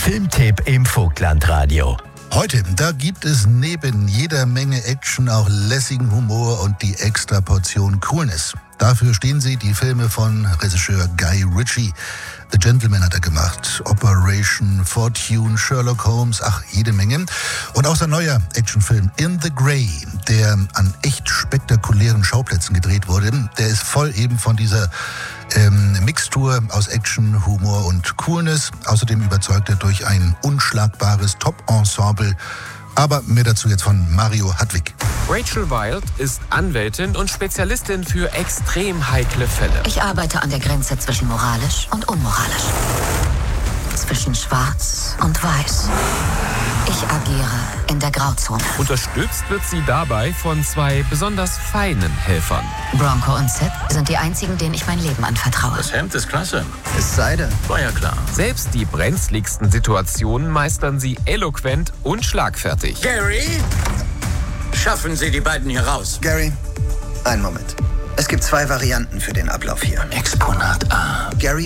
Filmtipp im Vogtlandradio. Heute, da gibt es neben jeder Menge Action auch lässigen Humor und die extra Portion Coolness. Dafür stehen sie, die Filme von Regisseur Guy Ritchie. The Gentleman hat er gemacht, Operation Fortune, Sherlock Holmes, ach, jede Menge. Und auch sein neuer Actionfilm In the Grey, der an echt spektakulären Schauplätzen gedreht wurde, der ist voll eben von dieser Mixtur aus Action, Humor und Coolness. Außerdem überzeugt er durch ein unschlagbares Top-Ensemble. Aber mehr dazu jetzt von Mario Hadwig. Rachel Wild ist Anwältin und Spezialistin für extrem heikle Fälle. Ich arbeite an der Grenze zwischen moralisch und unmoralisch. Zwischen schwarz und weiß. Ich agiere in der Grauzone. Unterstützt wird sie dabei von zwei besonders feinen Helfern. Bronco und Sid sind die einzigen, denen ich mein Leben anvertraue. Das Hemd ist klasse. Es sei denn. War ja klar. Selbst die brenzligsten Situationen meistern sie eloquent und schlagfertig. Gary, schaffen Sie die beiden hier raus. Gary, einen Moment. Es gibt 2 Varianten für den Ablauf hier. Exponat A. Gary